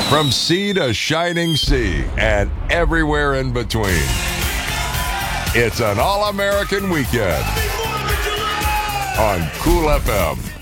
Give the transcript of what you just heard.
From sea to shining sea and everywhere in between. It's an all-American weekend on Cool FM.